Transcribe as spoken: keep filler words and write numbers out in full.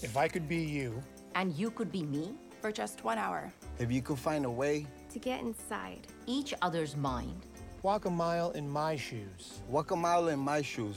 If I could be you, And you could be me? For just one hour. If you could find a way to get inside Each other's mind. walk a mile in my shoes. walk a mile in my shoes.